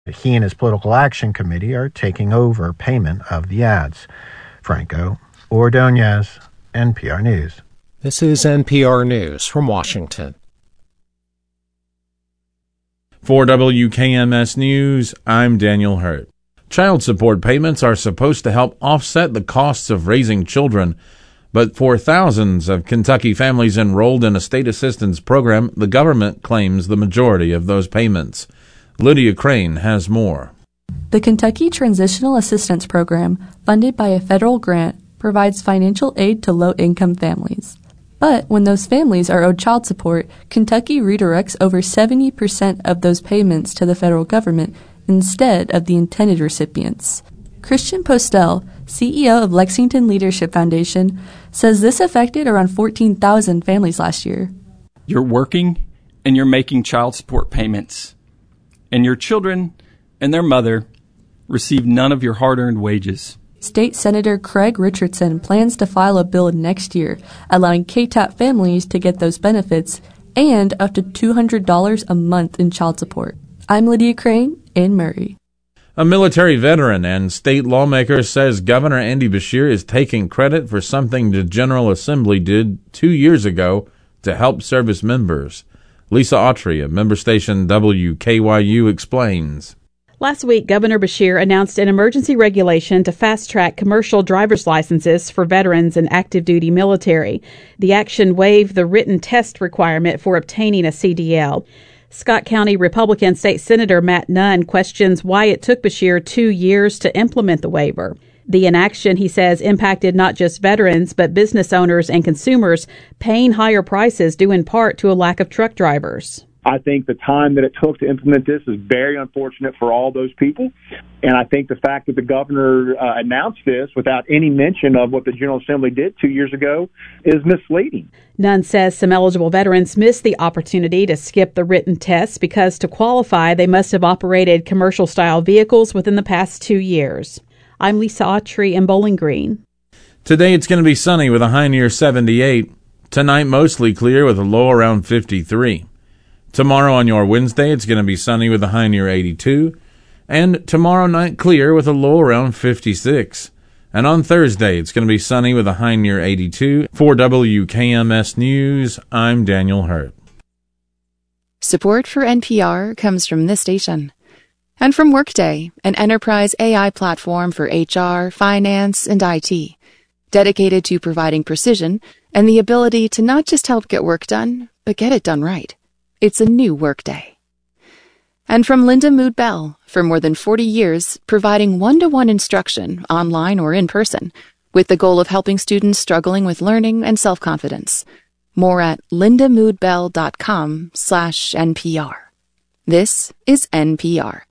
He and his political action committee are taking over payment of the ads. Franco Ordonez, NPR News. This is NPR News from Washington. For WKMS News, I'm Daniel Hurt. Child support payments are supposed to help offset the costs of raising children, but for thousands of Kentucky families enrolled in a state assistance program, the government claims the majority of those payments. Lydia Crane has more. The Kentucky Transitional Assistance Program, funded by a federal grant, provides financial aid to low-income families. But when those families are owed child support, Kentucky redirects over 70% of those payments to the federal government instead of the intended recipients. Christian Postel, CEO of Lexington Leadership Foundation, says this affected around 14,000 families last year. You're working and you're making child support payments, and your children and their mother receive none of your hard-earned wages. State Senator Craig Richardson plans to file a bill next year allowing KTAP families to get those benefits and up to $200 a month in child support. I'm Lydia Crane in Murray. A military veteran and state lawmaker says Governor Andy Beshear is taking credit for something the General Assembly did 2 years ago to help service members. Lisa Autry of member station WKYU explains. Last week, Governor Beshear announced an emergency regulation to fast-track commercial driver's licenses for veterans and active-duty military. The action waived the written test requirement for obtaining a CDL. Scott County Republican State Senator Matt Nunn questions why it took Beshear 2 years to implement the waiver. The inaction, he says, impacted not just veterans, but business owners and consumers, paying higher prices due in part to a lack of truck drivers. I think the time that it took to implement this is very unfortunate for all those people. And I think the fact that the governor announced this without any mention of what the General Assembly did 2 years ago is misleading. Nunn says some eligible veterans missed the opportunity to skip the written tests because to qualify, they must have operated commercial-style vehicles within the past 2 years. I'm Lisa Autry in Bowling Green. Today it's going to be sunny with a high near 78. Tonight mostly clear with a low around 53. Tomorrow on your Wednesday, it's going to be sunny with a high near 82. And tomorrow night, clear with a low around 56. And on Thursday, it's going to be sunny with a high near 82. For WKMS News, I'm Daniel Hurt. Support for NPR comes from this station. And from Workday, an enterprise AI platform for HR, finance, and IT. Dedicated to providing precision and the ability to not just help get work done, but get it done right. It's a new Workday. And from Linda Mood Bell, for more than 40 years, providing one-to-one instruction, online or in person, with the goal of helping students struggling with learning and self-confidence. More at lindamoodbell.com/NPR. This is NPR.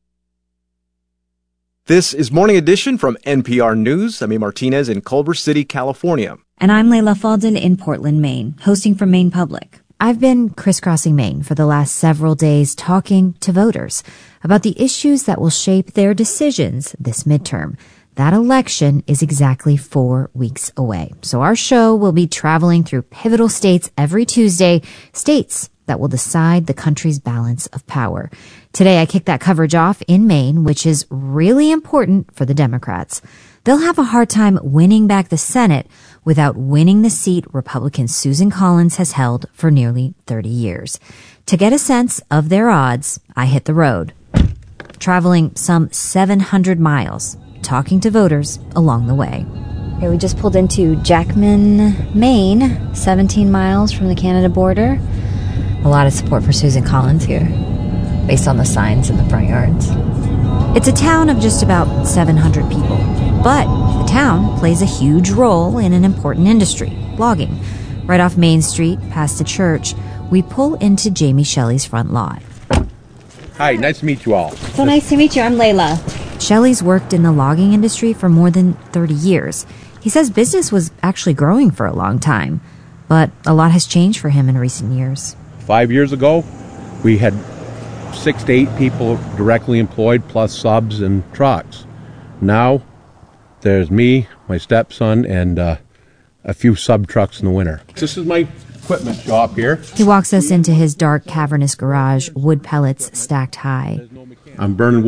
This is Morning Edition from NPR News. I'm A. Martinez in Culver City, California. And I'm Layla Falden in Portland, Maine, hosting from Maine Public. I've been crisscrossing Maine for the last several days talking to voters about the issues that will shape their decisions this midterm. That election is exactly 4 weeks away. So our show will be traveling through pivotal states every Tuesday, states that will decide the country's balance of power. Today, I kick that coverage off in Maine, which is really important for the Democrats. They'll have a hard time winning back the Senate without winning the seat Republican Susan Collins has held for nearly 30 years. To get a sense of their odds, I hit the road, traveling some 700 miles, talking to voters along the way. Okay, we just pulled into Jackman, Maine, 17 miles from the Canada border. A lot of support for Susan Collins here, based on the signs in the front yards. It's a town of just about 700 people, but the town plays a huge role in an important industry, logging. Right off Main Street, past the church, we pull into Jamie Shelley's front lot. Hi, nice to meet you all. So nice to meet you. I'm Layla. Shelley's worked in the logging industry for more than 30 years. He says business was actually growing for a long time, but a lot has changed for him in recent years. 5 years ago, we had 6 to 8 people directly employed, plus subs and trucks. Now, there's me, my stepson, and a few sub trucks in the winter. This is my equipment shop here. He walks us into his dark, cavernous garage, wood pellets stacked high. I'm burning